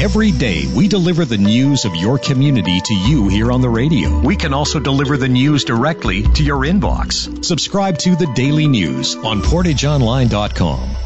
Every day, we deliver the news of your community to you here on the radio. We can also deliver the news directly to your inbox. Subscribe to The Daily News on PortageOnline.com.